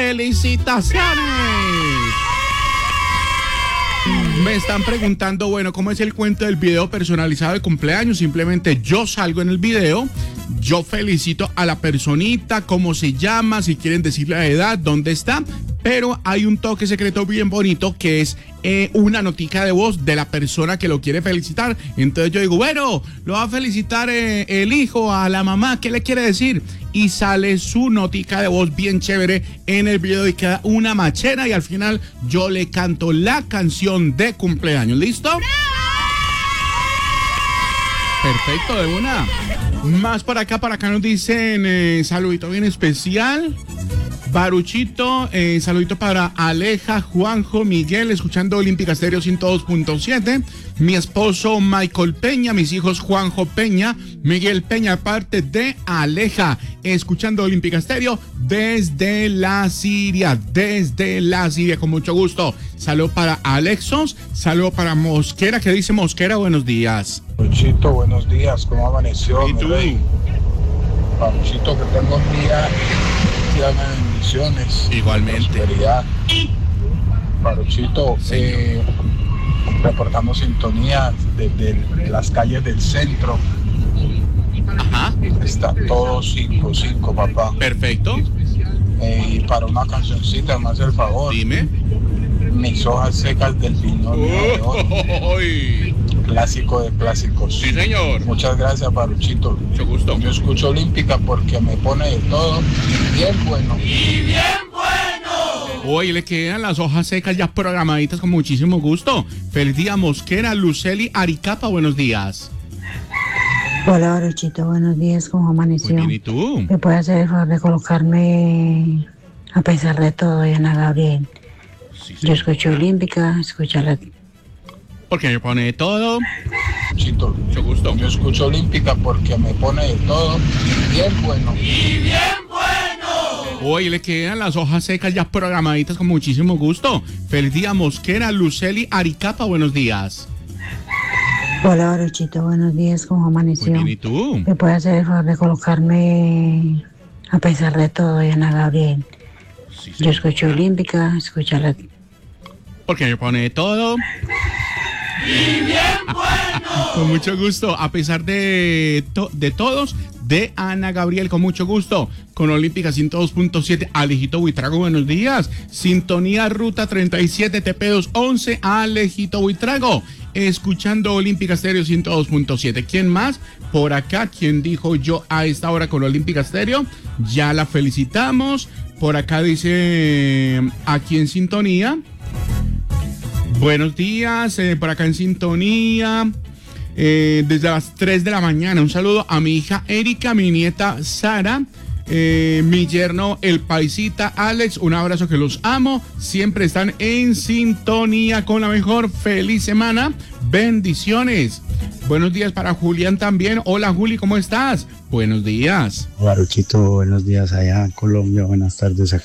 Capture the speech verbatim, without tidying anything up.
¡felicitaciones! Me están preguntando, bueno, ¿cómo es el cuento del video personalizado de cumpleaños? Simplemente yo salgo en el video, yo felicito a la personita, cómo se llama, si quieren decirle la edad, dónde está, pero hay un toque secreto bien bonito que es eh, una notica de voz de la persona que lo quiere felicitar. Entonces yo digo, bueno, lo va a felicitar eh, el hijo a la mamá, ¿qué le quiere decir? Y sale su notica de voz bien chévere en el video y queda una machera y al final yo le canto la canción de cumpleaños. ¿Listo? Perfecto, de una. Más por acá, para acá nos dicen eh, saludito bien especial. Baruchito, eh, saludito para Aleja, Juanjo, Miguel, escuchando Olímpica Estéreo ciento dos punto siete. Mi esposo Michael Peña, mis hijos Juanjo Peña, Miguel Peña, parte de Aleja, escuchando Olímpica Estéreo desde la Siria, desde la Siria, con mucho gusto. Saludo para Alexos, saludo para Mosquera, que dice Mosquera, buenos días. Paruchito, buenos días, ¿cómo amaneció? ¿Y tú? Paruchito, que tengo un día lleno de bendiciones. Igualmente. Prosperidad. Paruchito, Sí. eh, reportamos sintonía desde el- las calles del centro. Ajá, Está todo cinco cinco, papá. perfecto. Eh, y para una cancioncita, me hace el favor. Dime. Mis hojas secas del piñón de oro. Uy. Clásico de clásicos. Sí, señor. Muchas gracias, Paruchito. Mucho gusto. Yo escucho Olímpica porque me pone de todo y bien bueno. Hoy le quedan las hojas secas ya programaditas con muchísimo gusto. Feliz día, Mosquera, Luceli, Aricapa, buenos días. Hola, Baruchito, buenos días, ¿cómo amaneció? Muy bien, ¿y tú? ¿Me puede hacer el favor de colocarme a pesar de todo, Ana Gabriel? Sí, sí. Yo escucho Olímpica, escucho la... Porque me pone de todo. Chito, Mucho gusto. yo escucho Olímpica porque me pone de todo y bien bueno. Hoy le quedan las hojas secas ya programaditas con muchísimo gusto. Feliz día, Mosquera, Luceli, Aricapa, buenos días. Hola, Baruchito, buenos días, ¿cómo Muy amaneció? bien, ¿y tú? ¿Me puede hacer el favor de colocarme a pesar de todo, Ana Gabriel? Sí, sí. Yo escucho Olímpica, escucho la... Porque me pone de todo. Con mucho gusto, a pesar de, to- de todos, de Ana Gabriel, con mucho gusto, con Olímpica ciento dos punto siete, Alejito Buitrago, buenos días, Sintonía Ruta treinta y siete, T P doscientos once, Alejito Buitrago, escuchando Olímpica Estéreo ciento dos punto siete. ¿Quién más? Por acá, ¿quién dijo yo a esta hora con Olímpica Estéreo? Ya la felicitamos. Por acá dice, aquí en sintonía. Buenos días, eh, por acá en sintonía, eh, desde las tres de la mañana. Un saludo a mi hija Erika, mi nieta Sara, eh, mi yerno el paisita Alex. Un abrazo, que los amo. Siempre están en sintonía con la mejor. Feliz semana. Bendiciones. Buenos días para Julián también. Hola, Juli, ¿cómo estás? Buenos días. Baruchito, buenos días allá en Colombia, buenas tardes acá